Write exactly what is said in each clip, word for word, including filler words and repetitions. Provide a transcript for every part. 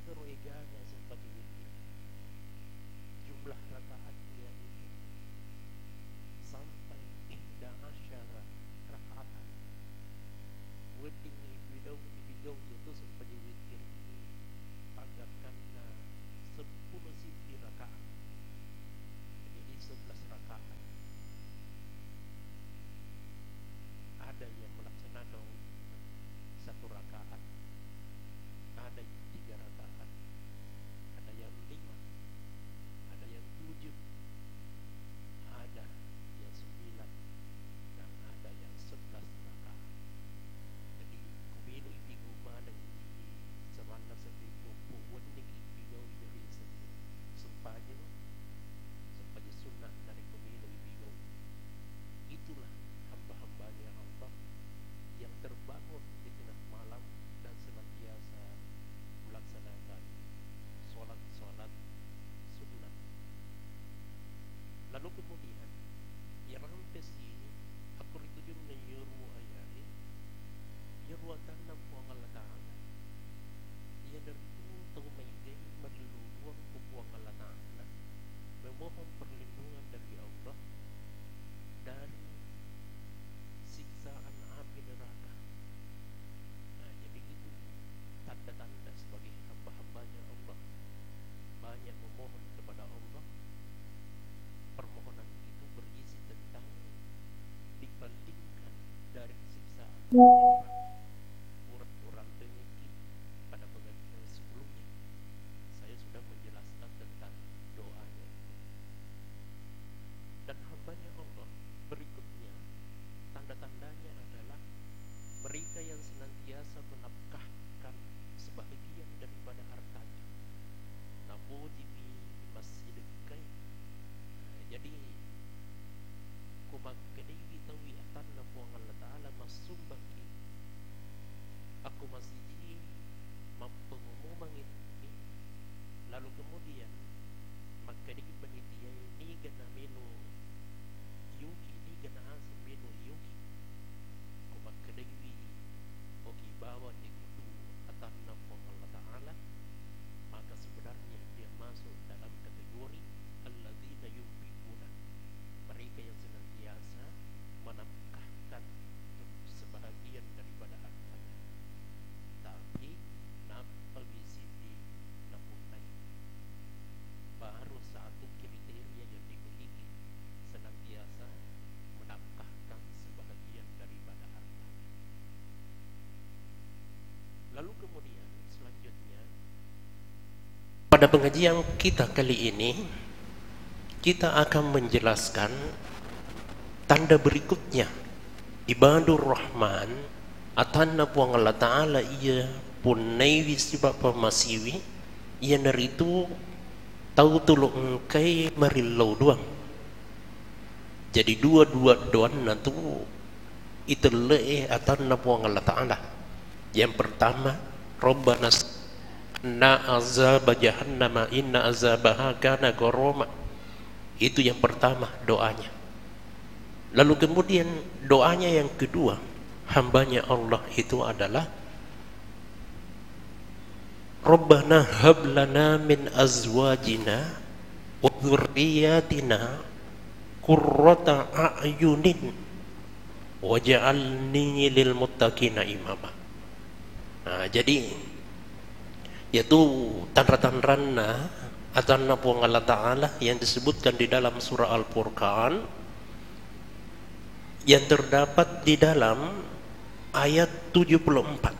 agaro eganya seperti witir jumlah rakaatnya itu sampai ihda asyara rakaatan wetingi bidau bidau itu seperti witir agar karena sepuluh siti rakaat jadi sebelas rakaat ada yang melaksanakan satu rakaat, ada yang tiga rakaat, ada yang lima, ada yang tujuh, ada yang sembilan, dan ada yang sebelas rakaat. Jadi kumilu ipigo mana di semana seperti pupuk wening ipigo dari sempanya, sempanya sunnah dari kumilu ipigo. Itulah hamba-hambanya Allah yang terbangun di tengah malam dan senantiasa melaksanakan solat-solat sunnah. Lalu kemudian yang rampes ini aku itu juga menyuruh ayahnya nyuruhkan nampu Allah Ta'ala ia dari itu tahu maigay merluduang kupuang Allah Ta'ala memohon perlindungan dari Allah dari siksaan api neraka. Nah, jadi itu tanda-tanda sebagai hamba-hambanya Allah banyak memohon kepada Allah. Permohonan itu berisi tentang dibandingkan dari siksaan api neraka. Orang-orang demikian pada pengajian sebelumnya saya sudah menjelaskan tentang doanya itu. Dan hambanya Allah berikutnya tanda-tandanya adalah mereka yang senantiasa menafkahkan sebahagian daripada hartanya. Namun di masjid kai. Jadi kumak kedai tawi atan nabuang Allah Ta'ala masumbaki. Aku masih di pengumuman ini. Lalu kemudian makadi panitia ini gana menu yuki ini gana asin menu yuki kumak kedai oki bawa di kudu atan nabuang Allah Ta'ala, maka sebenarnya dia masuk dalam kategori alladzina yunfiquna, mereka yang senantiasa menafkahkan sebahagian daripada hartanya. Tapi napa bisiti napunai baru satu kriteria yang dimiliki senantiasa menafkahkan sebahagian daripada hartanya. Lalu kemudian selanjutnya pada pengajian kita kali ini kita akan menjelaskan tanda berikutnya ibadur rahman atanna puang Allah Ta'ala ia punai wisibak pemasiwi ia neritu tahu tuluk engkai marilau doang. Jadi dua-dua doan nanti itu le atanna puang Allah Ta'ala. Yang pertama Rabbana na azab jahannam inna azabaha kana gharama. Itu yang pertama doanya. Lalu kemudian doanya yang kedua hambanya Allah itu adalah Rabbana hab lana min azwajina wa dzurriyyatina qurrata a'yunin waj'alni lil muttaqina imama. Nah, jadi yaitu tanda-tanda atanna puang Allah Ta'ala yang disebutkan di dalam surah Al-Furqan yang terdapat di dalam ayat tujuh puluh empat.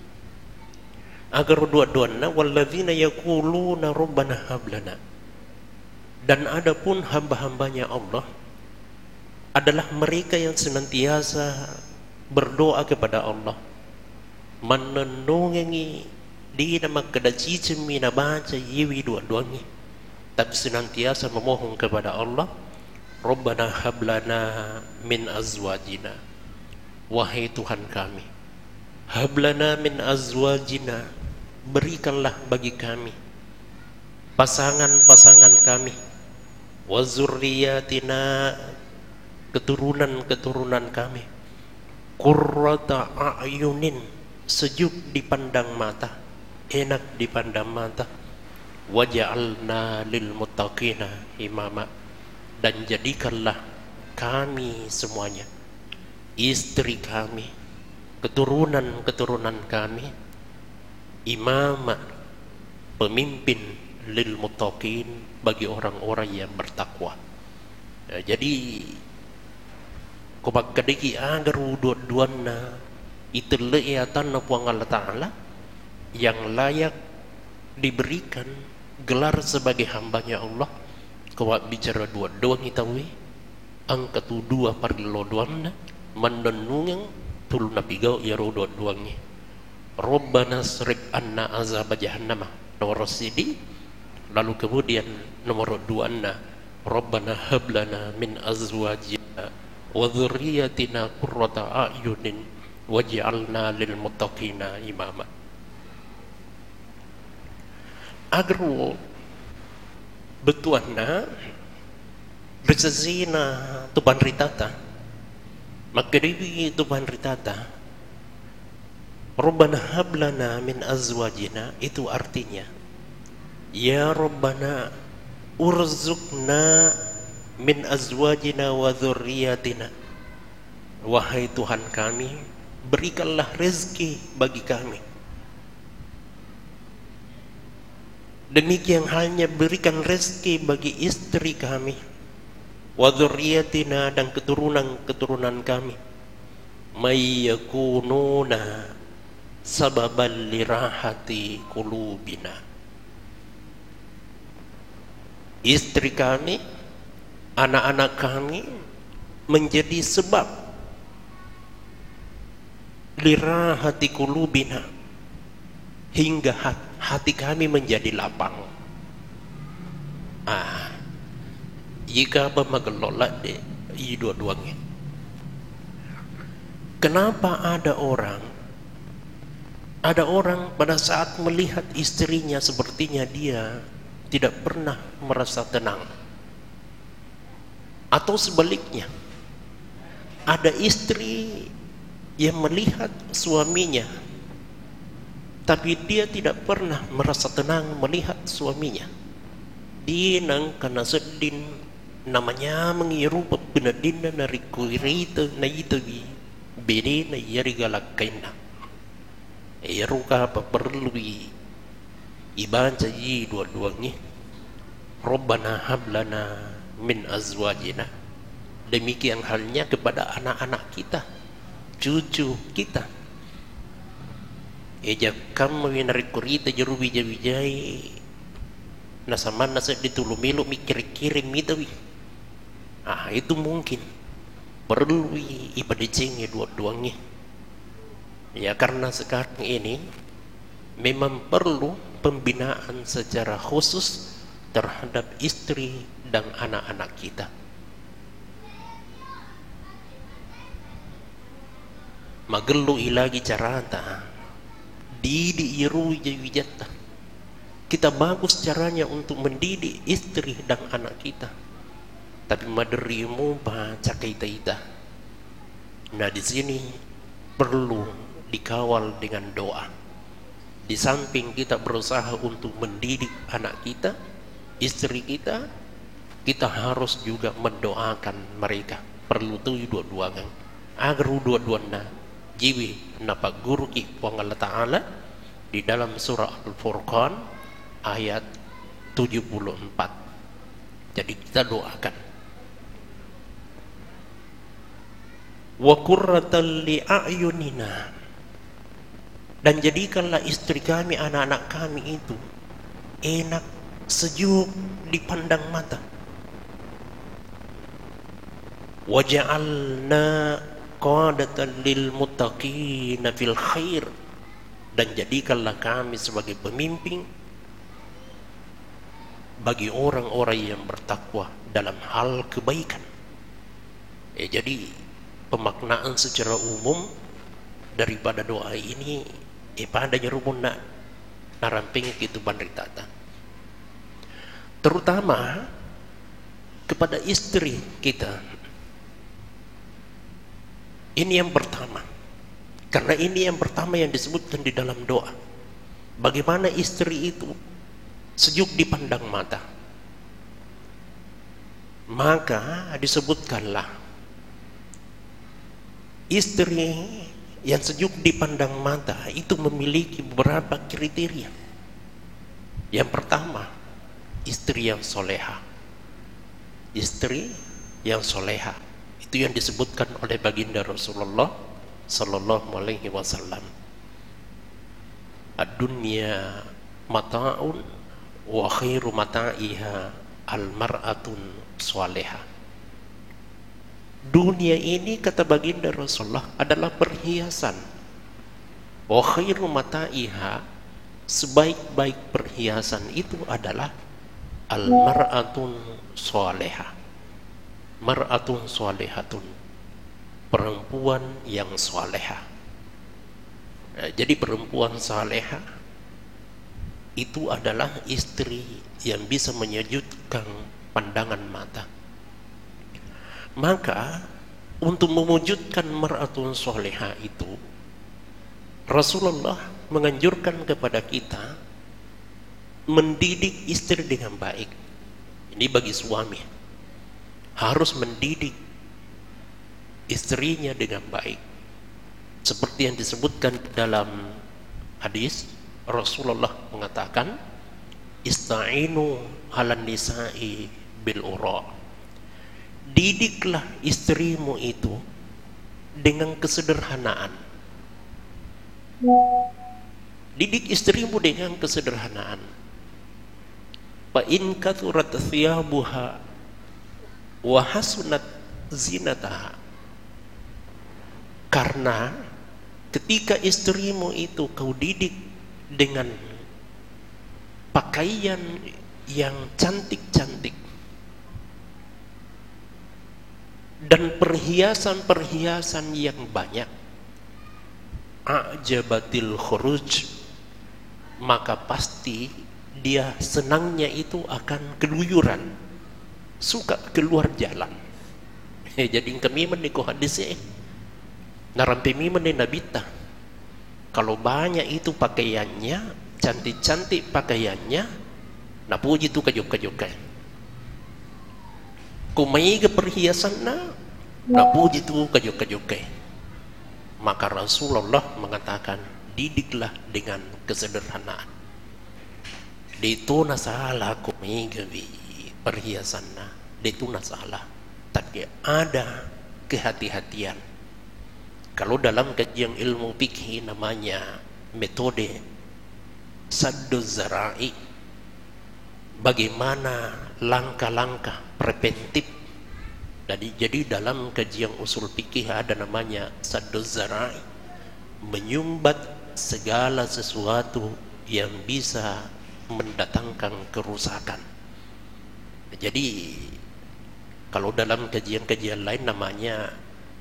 Agar dua-duanya walladzina yaquluna rabbana hab lana, dan adapun hamba-hambanya Allah adalah mereka yang senantiasa berdoa kepada Allah menenungi di nama kedaci cemina baca yiwi dua-duanya, tapi senantiasa memohon kepada Allah Rabbana hablana min azwajina, wahai Tuhan kami, hablana min azwajina, berikanlah bagi kami pasangan-pasangan kami, wa zurriyatina, keturunan-keturunan kami, qurrata a'yunin, sejuk dipandang mata, enak dipandang mata. Waja'alna lil muttaqina imama, dan jadikanlah kami semuanya, istri kami, keturunan-keturunan kami, imama, pemimpin, lil muttaqin, bagi orang-orang yang bertakwa. Ya, jadi kubak kadiki agar udut-duanna itu le'atan puang Allah Ta'ala yang layak diberikan gelar sebagai hambanya Allah. Kubak bicara dua doang itawi angka tu dua parlo doang mendenungang tul napigau ya ro dua doangnya. Rabbana srib anna azab jahannam nomor sidi. Lalu kemudian nomor dua anna Rabbana hablana min azwajina wa dzurriyyatina qurrata a'yunin waj'alna lil muttaqina imama. Agro betuanna bersezina tuban ritata makribi tuban ritata Rabbana hablana min azwajina, itu artinya ya Rabbana urzukna min azwajina wa dzurriyyatina, wahai Tuhan kami, berikanlah rezeki bagi kami. Demikian halnya berikan rezeki bagi istri kami, wa dzurriyyatina, dan keturunan-keturunan kami, may yakununa sababan lirahati qulubina. Istri kami, anak-anak kami menjadi sebab lirahati qulubina, hingga hati kami menjadi lapang. Ah, jika apa magelola de dua-duanya. Kenapa ada orang ada orang pada saat melihat istrinya sepertinya dia tidak pernah merasa tenang, atau sebaliknya ada istri yang melihat suaminya tapi dia tidak pernah merasa tenang melihat suaminya. Dia nang kana sedin namanya mengiru penadina nari kuirita na itawi bede na yari galakaina eruka apa perlu ibaca ji dua-duanya. Rabbana hablana min azwajina, demikian halnya kepada anak-anak kita, cucu kita. Eja kamu winari kurita jeru bija-bijai nasaman nasa ditulumilu mikir-kirim mitawi. Ah, itu mungkin perlu ipadecengnya dua-duanya. Ya, karena sekarang ini memang perlu pembinaan secara khusus terhadap istri dan anak-anak kita. Magelu ilagi carata didi iru wijata. Kita bagus caranya untuk mendidik istri dan anak kita, tapi maderimu baca kita. Nah, di sini perlu dikawal dengan doa. Di samping kita berusaha untuk mendidik anak kita, istri kita, kita harus juga mendoakan mereka. Perlu tuh dua-duanya agar dua-duanya jiwi napa guru ki Allah Ta'ala di dalam surah Al-Furqan ayat tujuh puluh empat. Jadi kita doakan. Wa qurratal li a'yunina, dan jadikanlah istri kami, anak-anak kami itu enak, sejuk dipandang mata. Waja'alna qadatan lil muttaqina fil khair, dan jadikanlah kami sebagai pemimpin bagi orang-orang yang bertakwa dalam hal kebaikan. Eh, jadi pemaknaan secara umum daripada doa ini eh pada nyerumun nak naramping gitu bandritata, terutama kepada istri kita. Ini yang pertama, karena ini yang pertama yang disebutkan di dalam doa. bagaimana istri itu sejuk dipandang mata. Maka disebutkanlah istri yang sejuk dipandang mata itu memiliki beberapa kriteria. Yang pertama, istri yang soleha. Istri yang soleha itu yang disebutkan oleh baginda Rasulullah Sallallahu Alaihi Wasallam. Ad-dunya mata'un wa khairu mata'iha al-mar'atun soleha. Dunia ini, kata baginda Rasulullah, adalah perhiasan. Wa khairu mata'iha, sebaik-baik perhiasan itu adalah al-mar'atun soleha. Mar'atun solehatun, perempuan yang soleha. Nah, jadi perempuan soleha itu adalah istri yang bisa menyejukkan pandangan mata. Maka untuk mewujudkan mar'atun soleha itu, Rasulullah menganjurkan kepada kita mendidik istri dengan baik. Ini bagi suami, harus mendidik istrinya dengan baik. Seperti yang disebutkan dalam hadis, Rasulullah mengatakan, ista'inu halan nisa'i bil ura. Didiklah istrimu itu dengan kesederhanaan. Didik istrimu dengan kesederhanaan. Fa in kathurat thiyabuha wa hasunat zinataha. Karena ketika istrimu itu kau didik dengan pakaian yang cantik-cantik dan perhiasan-perhiasan yang banyak, ajabatil khuruj, maka pasti dia senangnya itu akan keluyuran, suka keluar jalan. Jadi kami menikah hadisnya narampi mimene nabita. Kalau banyak itu pakaiannya, cantik-cantik pakaiannya, napuji tu kajuk-kajukai. Kumai ke perhiasan na, napuji tu kajuk-kajukai. Maka Rasulullah mengatakan, didiklah dengan kesederhanaan. Itu nasalah kumai ke perhiasan na, itu nasalah. Tapi ada kehati-hatian. Kalau dalam kajian ilmu fikih namanya metode saddu zara'i, bagaimana langkah-langkah preventif. Jadi, jadi dalam kajian usul fikih ada namanya saddu zara'i, menyumbat segala sesuatu yang bisa mendatangkan kerusakan. Jadi kalau dalam kajian-kajian lain namanya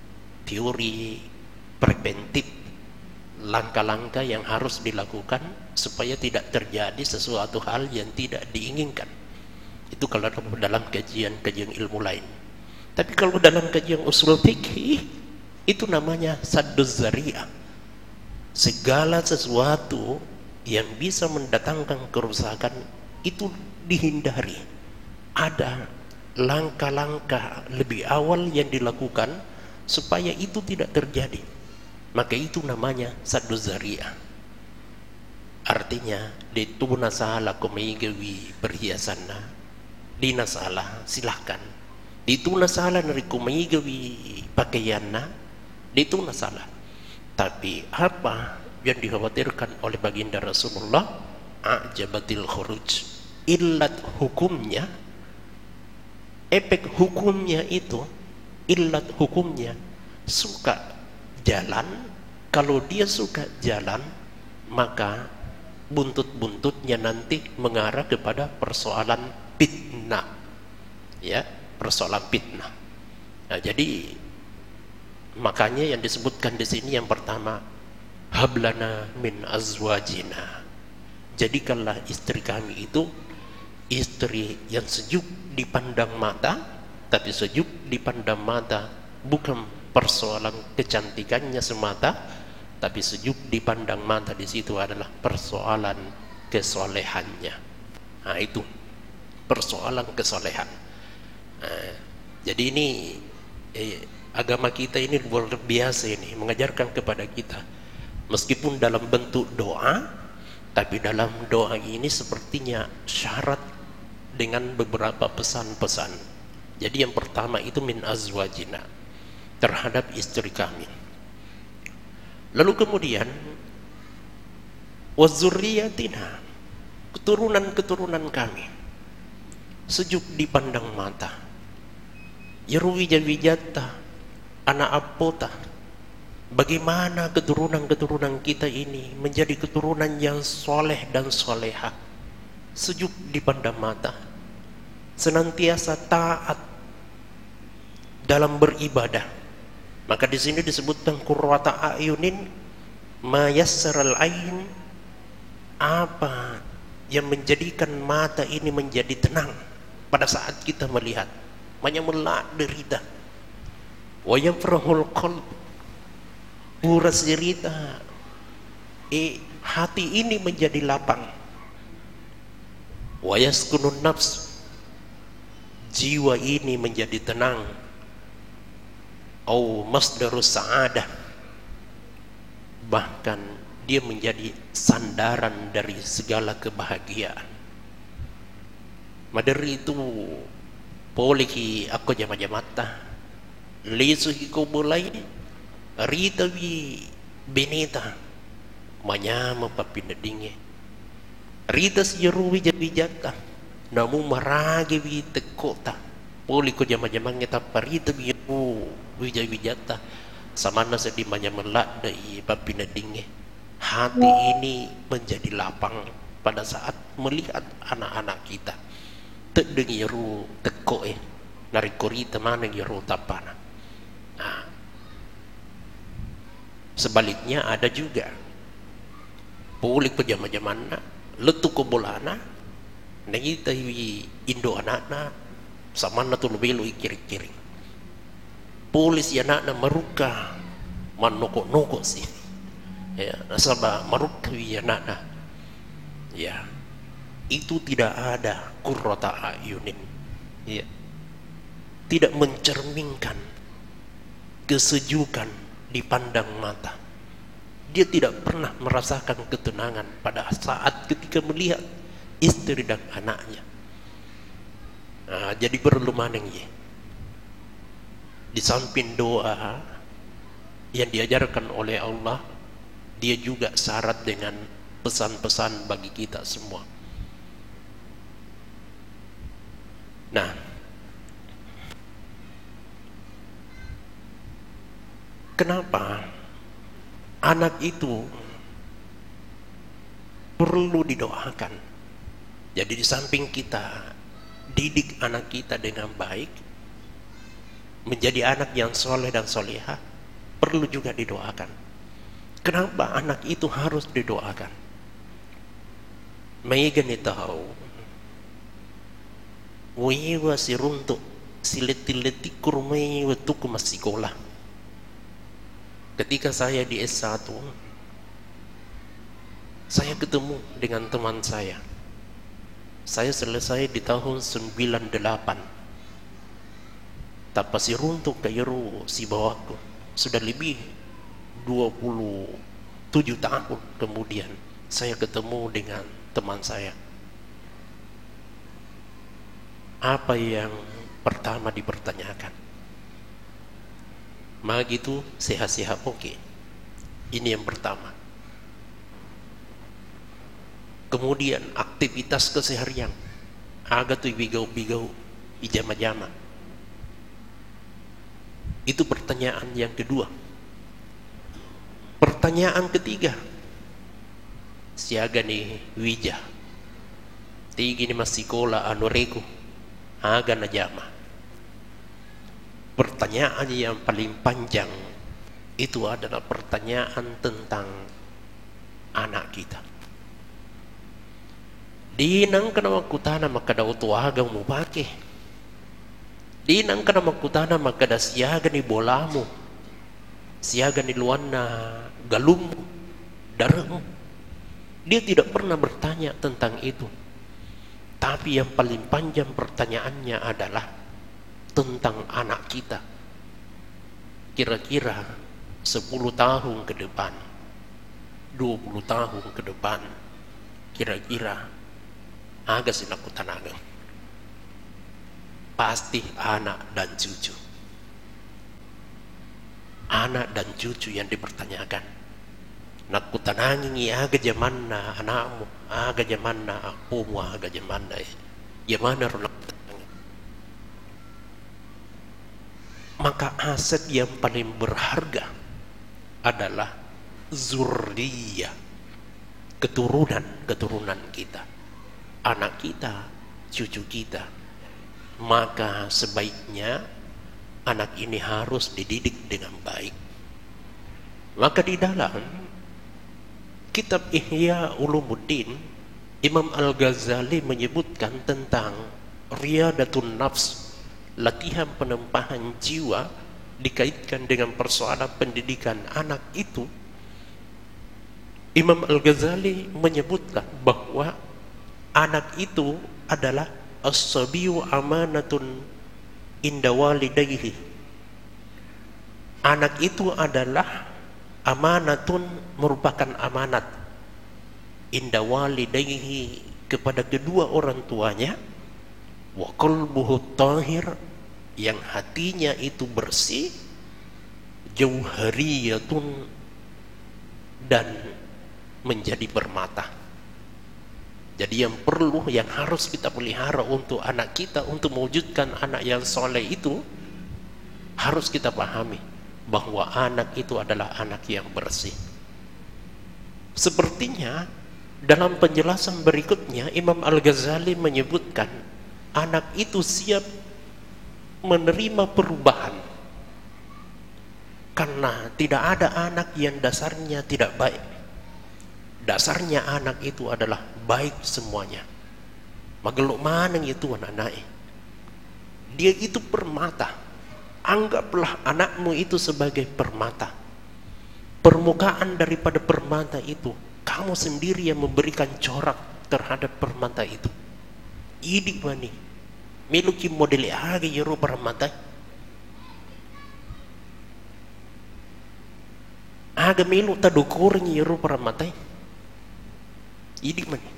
teori preventif, langkah-langkah yang harus dilakukan supaya tidak terjadi sesuatu hal yang tidak diinginkan. Itu kalau dalam kajian-kajian ilmu lain. Tapi kalau dalam kajian usul fikih, itu namanya sadduz zari'ah. Segala sesuatu yang bisa mendatangkan kerusakan itu dihindari. Ada langkah-langkah lebih awal yang dilakukan supaya itu tidak terjadi. Maka itu namanya sadduz zari'ah. Artinya dituna salah kumaigawi perhiasanna, dina salah silahkan. Dituna salah dari kumaigawi pakaianna, dituna salah. Tapi apa yang dikhawatirkan oleh baginda Rasulullah, ajabatil khuruj, illat hukumnya, efek hukumnya itu, illat hukumnya suka jalan. Kalau dia suka jalan, maka buntut-buntutnya nanti mengarah kepada persoalan fitnah, ya, persoalan fitnah. Nah, jadi makanya yang disebutkan di sini yang pertama, hablana min azwajina, jadikanlah istri kami itu istri yang sejuk dipandang mata. Tapi sejuk dipandang mata bukan persoalan kecantikannya semata, tapi sejuk dipandang mata di situ adalah persoalan kesolehannya. Nah, itu persoalan kesolehan. Nah, jadi ini eh, agama kita ini luar biasa ini, mengajarkan kepada kita meskipun dalam bentuk doa, tapi dalam doa ini sepertinya syarat dengan beberapa pesan-pesan. Jadi yang pertama itu min azwajina, terhadap istri kami. Lalu kemudian wazurriyatina, keturunan-keturunan kami, sejuk dipandang mata. Yarwijawijata, anak apota, bagaimana keturunan-keturunan kita ini menjadi keturunan yang soleh dan soleha, sejuk dipandang mata, senantiasa taat dalam beribadah. Maka di sini disebutkan qurrata ayunin ma yassaral ain, apa yang menjadikan mata ini menjadi tenang pada saat kita melihat, menyemelak derita. Wa yafrahul qalb, uras derita, eh, hati ini menjadi lapang. Wa yaskunun nafs, jiwa ini menjadi tenang. Au masdarus sa'adah, bahkan dia menjadi sandaran dari segala kebahagiaan. Madari itu poliki aku jama-jamata lisuhi kubulai ritawi beneta manyama papinadinge rita siyaruwi jabijata namu maragi wi tekota poliko jama-jamang kita parita biru wijaya-wijata samana sedih manyamelak dari papinadinge. Hati ini menjadi lapang pada saat melihat anak-anak kita. Terdengi ru teko eh narikori temana ru tapana. Nah, sebaliknya ada juga pulik pejama-jamana letu kobolana nangita indo anakna samana tu lebelu kiri-kiri. Polis ya nak maruka manoko-noko sih ya nasaba maruka ya nak ya itu tidak ada qurrata ayunin ya, tidak mencerminkan kesejukan dipandang mata. Dia tidak pernah merasakan ketenangan pada saat ketika melihat istri dan anaknya. Nah, jadi perlu maneng ya, di samping doa yang diajarkan oleh Allah, dia juga syarat dengan pesan-pesan bagi kita semua. Nah, kenapa anak itu perlu didoakan? Jadi di samping kita didik anak kita dengan baik menjadi anak yang soleh dan soleha, perlu juga didoakan. Kenapa anak itu harus didoakan? Maigani tahu wiwa siruntuk sileti-leti kurmai wetuku masikolah. Ketika saya di S satu, saya ketemu dengan teman saya. Saya selesai di tahun sembilan puluh delapan. Tanpa si runtuk kairu si bawahku sudah lebih dua puluh tujuh tahun kemudian saya ketemu dengan teman saya. Apa yang pertama dipertanyakan? Mah gitu sehat-sehat oke. Ini yang pertama. Kemudian aktivitas keseharian agak tuh bigau-bigau ijama-jama. Itu pertanyaan yang kedua. Pertanyaan ketiga, siaga nih wija tigi ni masikola anureku aga najama. Pertanyaan yang paling panjang itu adalah pertanyaan tentang anak kita. Dinang kana makutana makada utuaga mo pake. Dinang kana makutana makada siaga ni bolamu. siaga niluanna galum darahmu. Dia tidak pernah bertanya tentang itu. Tapi yang paling panjang pertanyaannya adalah tentang anak kita. Kira-kira sepuluh tahun ke depan, dua puluh tahun ke depan, kira-kira agak sinaku tanaga. Pasti anak dan cucu. Anak dan cucu yang dipertanyakan. Nakku tanangi aga jamanna anakmu, aga jamanna akumu, aga jamanna jamana runak. Maka aset yang paling berharga adalah zurriyah, keturunan keturunan kita, anak kita, cucu kita. Maka sebaiknya anak ini harus dididik dengan baik. Maka di dalam kitab Ihya Ulumuddin, Imam Al-Ghazali menyebutkan tentang riyadatun nafs, latihan penempahan jiwa, dikaitkan dengan persoalan pendidikan anak itu. Imam Al-Ghazali menyebutkan bahwa anak itu adalah as-sabiyu amanatun inda walidayhi. Anak itu adalah amanatun, merupakan amanat inda walidayhi, kepada kedua orang tuanya, wa qalbuhu tahir, yang hatinya itu bersih, jauhariyatun, dan menjadi permata. Jadi yang perlu, yang harus kita pelihara untuk anak kita, untuk mewujudkan anak yang soleh itu, harus kita pahami bahwa anak itu adalah anak yang bersih. Sepertinya dalam penjelasan berikutnya Imam Al-Ghazali menyebutkan anak itu siap menerima perubahan, karena tidak ada anak yang dasarnya tidak baik. Dasarnya anak itu adalah baik semuanya. Mageluk mana itu anak-anak, dia itu permata. Anggaplah anakmu itu sebagai permata. Permukaan daripada permata itu, kamu sendiri yang memberikan corak terhadap permata itu. Idi mani miluki model age yero permata. Aga milu tadukuring yero permata. Idi mani.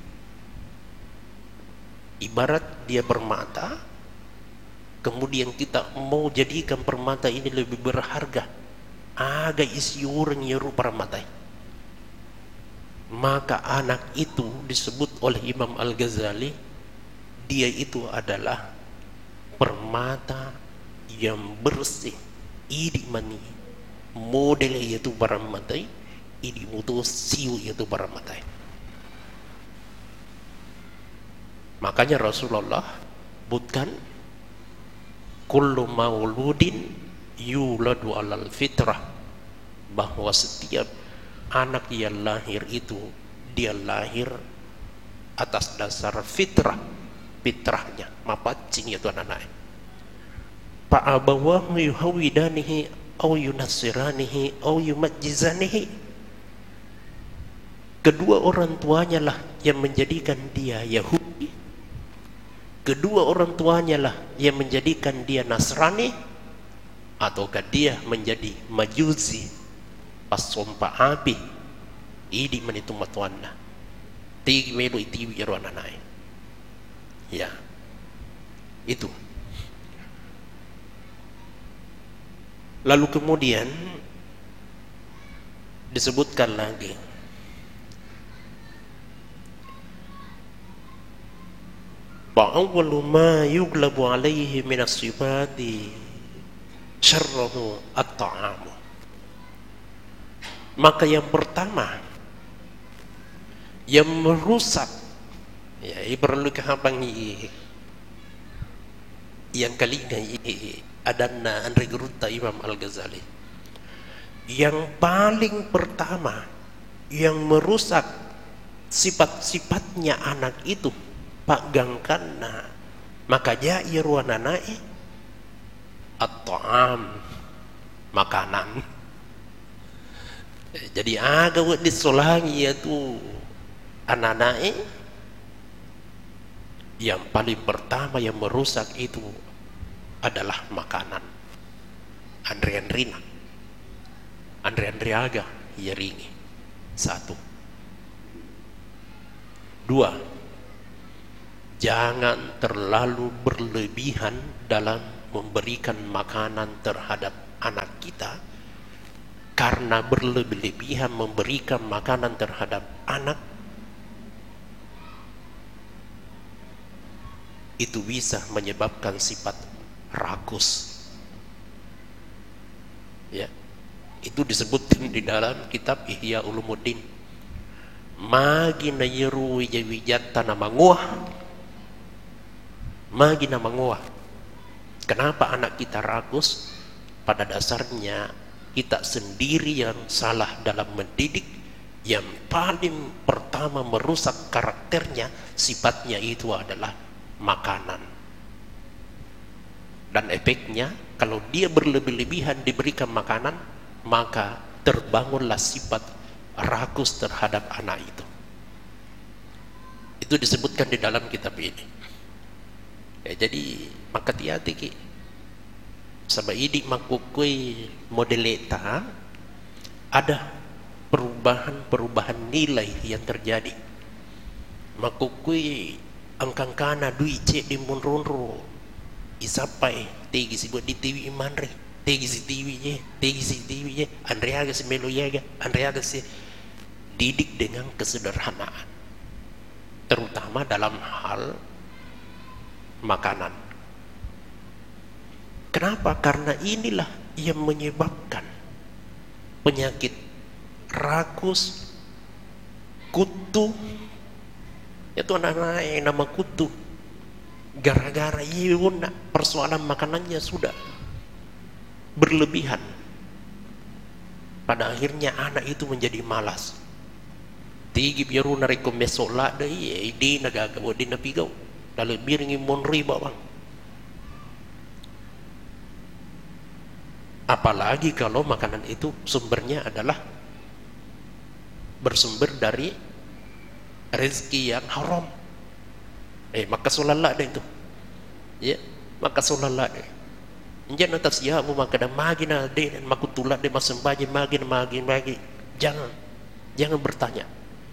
Ibarat dia permata, kemudian kita mau jadikan permata ini lebih berharga, aga isi orang yang rupa permata. Maka anak itu disebut oleh Imam Al-Ghazali, dia itu adalah permata yang bersih. Idi mani model yaitu permata, idi mutu siu yaitu permata. Makanya Rasulullah bukan kullu mauludin yuladu alal fitrah, bahwa setiap anak yang lahir itu dia lahir atas dasar fitrah, fitrahnya mapacing yaitu anak-anak. Fa abawahu yuhawidanihi au yunassiranihi au yumajjizanihi. Kedua orang tuanya lah yang menjadikan dia Yahudi, kedua orang tuanya lah yang menjadikan dia Nasrani, ataukah dia menjadi Majusi, pasompa api. Idi manitu matuanna tigi melu itiwi yaro ananai. Ya, itu. Lalu kemudian disebutkan lagi, Fa'awwalu ma yuglabu alaihi minas sifati syarruhu at-ta'amu. Maka yang pertama yang merusak, ya perlu kehabang yang kalinya adana Andre Geruta Imam Al-Ghazali, yang paling pertama yang merusak sifat-sifatnya anak itu pak gangkana, maka jairu ananai at-ta'am, makanan. Jadi aga buat disolangi ya tuh anak-anak yang paling pertama yang merusak itu adalah makanan. Andre Andrina, Andre Andriaga, Yaringi. Satu. Dua, jangan terlalu berlebihan dalam memberikan makanan terhadap anak kita, karena berlebihan memberikan makanan terhadap anak itu bisa menyebabkan sifat rakus. Ya, itu disebutkan di dalam kitab Ihya Ulumuddin. Magi na yeru wijata na manguah, magi na manguah. Kenapa anak kita rakus? Pada dasarnya kita sendiri yang salah dalam mendidik. Yang paling pertama merusak karakternya, sifatnya itu adalah makanan. Dan efeknya, kalau dia berlebih-lebihan diberikan makanan, maka terbangunlah sifat rakus terhadap anak itu. Itu disebutkan di dalam kitab ini. Ya, jadi maka hati-hati ki. Sabab ini makukui modeleta ada perubahan-perubahan nilai yang terjadi. Makukui angkang kana dui cek di munrunru isapai tegi si buat di T V imanre tegi si T V nya tegi si T V nya Andreaga si melo yaga Andreaga si didik dengan kesederhanaan, terutama dalam hal makanan. Kenapa? Karena inilah yang menyebabkan penyakit rakus, kutu. Itu anak-anak yang nama kutu, gara-gara iya persoalan makanannya sudah berlebihan. Pada akhirnya anak itu menjadi malas. Tigi biaru nariko mesola deh, ini nagagawa din napigaw, dalam biringi monri bawang. Apalagi kalau makanan itu sumbernya adalah bersumber dari rezeki yang haram. Eh maka solala deh itu. Ya, maka solala deh. Jangan atas ya mu maka dah magi na deh makutula deh masembaji magi magi magi. Jangan, jangan bertanya.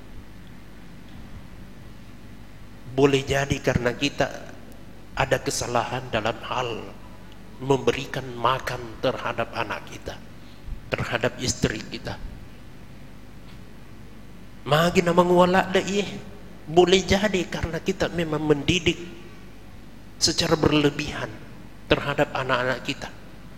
Boleh jadi karena kita ada kesalahan dalam hal memberikan makan terhadap anak kita, terhadap istri kita. Magi nama nguala dah iya. Boleh jadi karena kita memang mendidik secara berlebihan terhadap anak-anak kita.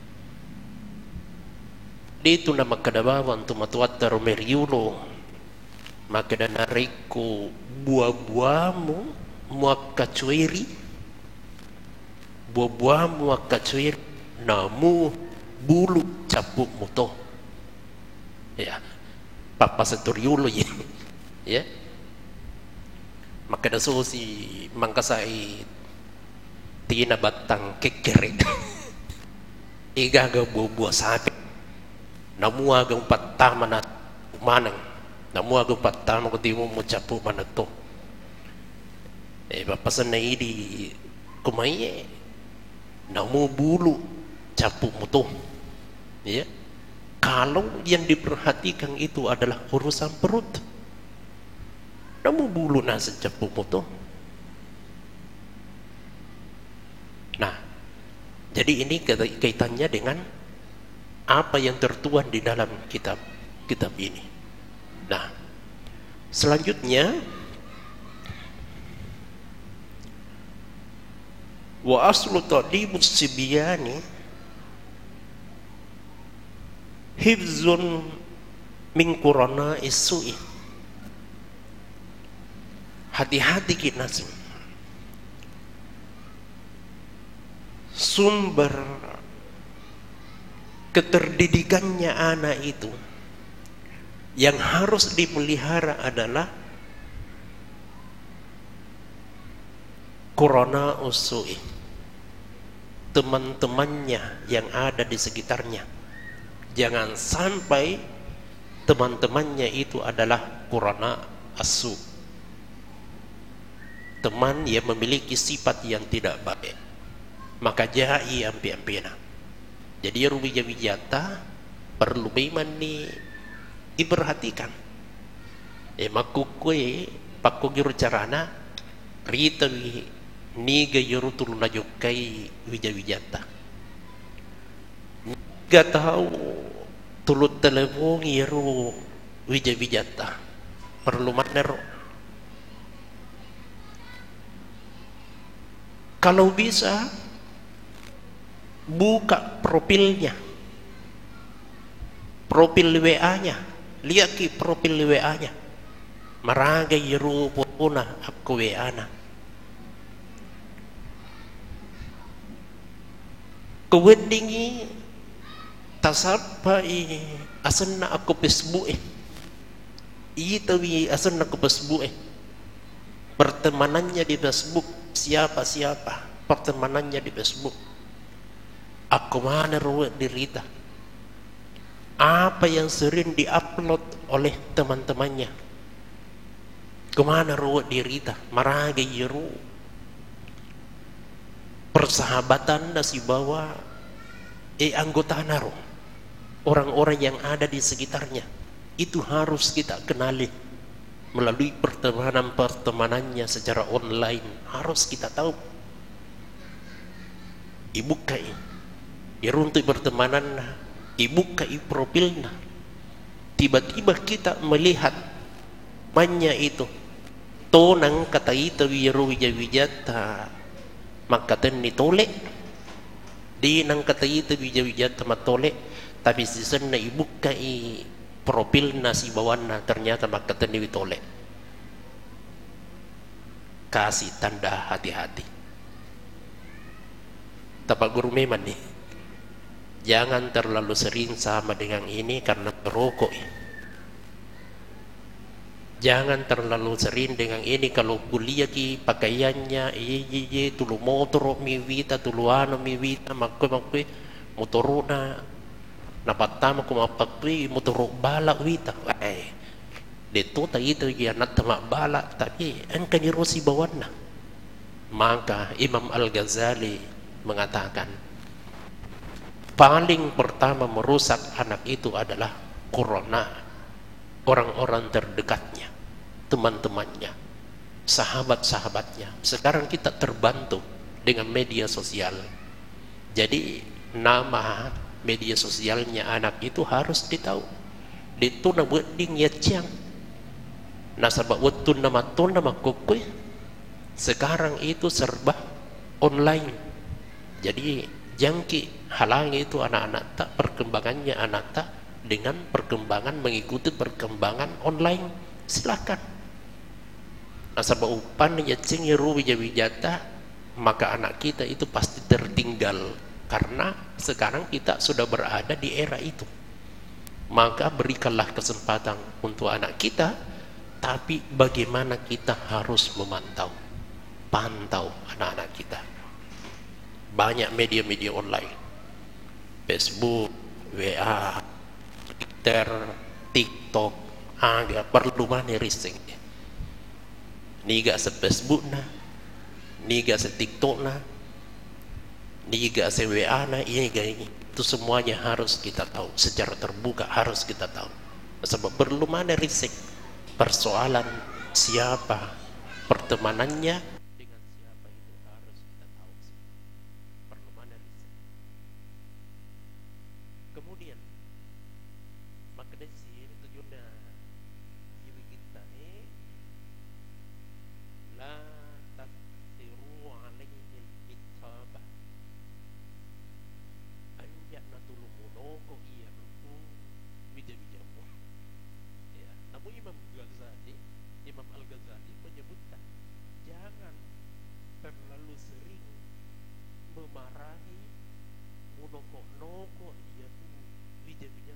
Itu nama kadabawan tumatuatar meriulo. Maka dan nariku buah-buahmu muak kacuiri, buah-buah muak kacuiri, namu bulu capuk muto. Ya, papa seturiulo ya, ya. Maka dah so si mangkasai tina batang kekere, iga ga buah-buah sapi, namu aga empat taman at manang, namu aga empat taman kutimu mu capuk manato. Eh papasan na ini kumaye namu bulu capuk mutu. Ya, kalau yang diperhatikan itu adalah urusan perut, namu bulu nasi capuk mutu. Nah, jadi ini kaitannya dengan apa yang tertuang di dalam kitab kitab ini. Nah, selanjutnya wa aslu ta'dibus sibyani hifzun min qurana isu'i. Hati-hati kita Nazim, sumber keterdidikannya anak itu yang harus dipelihara adalah Qurana usui, teman-temannya yang ada di sekitarnya. Jangan sampai teman-temannya itu adalah qurana asu, teman yang memiliki sifat yang tidak baik, maka jai ampi-ampina. Jadi ruwijah-wijata perlu memang ni diperhatikan. Eh makukue pakugiru carana rita wi niga yuru tuluna jokai wija-wijata. Niga tahu tulut telepon yuru wija-wijata. Perlu manero. Kalau bisa buka profilnya, profil W A-nya, lihat ki profil W A-nya, maraga yeru puna aku W A-na. Kewendingi tasapa i asenna aku Facebook eh, itawi asenna aku Facebook eh, pertemanannya di Facebook siapa-siapa, pertemanannya di Facebook. Aku mana ruwet dirita, apa yang sering diupload oleh teman-temannya, kemana ruwet dirita, maraga yeru persahabatan nasi bawa eh anggota naru, orang-orang yang ada di sekitarnya itu harus kita kenali melalui pertemanan-pertemanannya secara online. Harus kita tahu ibu kai ya untuk pertemanan ibu kai profilnya, tiba-tiba kita melihat banyak itu tonang kata itu wiru wija-wijata maka tenni tole di nang kata itu wija-wijata matole, tapi si sana ibu kai profilna si bawana ternyata maka tenni tole. Kasih tanda hati-hati. Tapak guru memang nih, jangan terlalu sering sama dengan ini karena perokok ya. Jangan terlalu sering dengan ini, kalau kuliah ki pakaiannya iye iye tulu motor miwita tulu ano miwita makwe makwe motoruna napatama ko mapakwi motor balak wita. Eh dito tayo ito yan at bala tapi ang kaniro si bawan na. Maka Imam Al-Ghazali mengatakan paling pertama merusak anak itu adalah corona, orang-orang terdekatnya, teman-temannya, sahabat-sahabatnya. Sekarang kita terbantu dengan media sosial, jadi nama media sosialnya anak itu harus ditahu. Dito na budding yatyang nasabak wetun nama ton nama kokwe. Sekarang itu serba online. Jadi jangki halangi itu anak-anak tak perkembangannya anak tak dengan perkembangan mengikuti perkembangan online. Silakan. Nasabak upan ya cengiru wija-wijata, maka anak kita itu pasti tertinggal karena sekarang kita sudah berada di era itu. Maka berikanlah kesempatan untuk anak kita, tapi bagaimana kita harus memantau, pantau anak-anak kita. Banyak media-media online, Facebook, W A, Twitter, TikTok, agak perlu mana rising. Niga se Facebook na, niga se TikTok na, niga se W A na, ini gini. Itu semuanya harus kita tahu secara terbuka, harus kita tahu. Sebab perlu mana rising. Persoalan siapa pertemanannya dengan siapa itu harus kita tahu. Perlu mana risik. Kemudian maka dari sini tujuannya ibu kita ini la tasiru alaihi al-ittabah anjak natulumuno ko iya ruku bija-bija. Ya, namun Imam Ghazali, Imam Al-Ghazali menyebutkan jangan terlalu sering memarahi monoko-noko dia tuh bija-bija.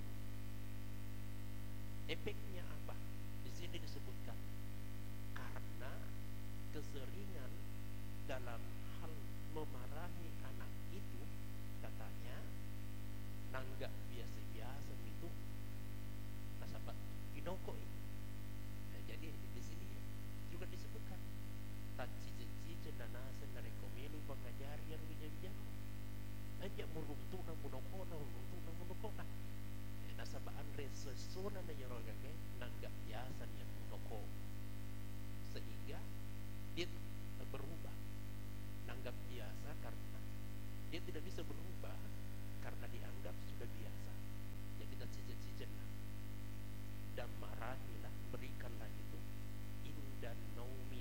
Efeknya apa? Di sini disebutkan karena keseringan dalam hal memarahi anak itu, katanya nanggak biasa-biasa itu sahabat inoko ini. Nah, jadi di sini juga disebutkan tacici cenana senareko melu pengajari yang bijak-bijak hanya muruntu na munoko na muruntu na munoko na nasa baan resesona na yorogage nanggap biasa niya munoko sehingga dia berubah nanggap biasa karena dia tidak bisa berubah karena dianggap sudah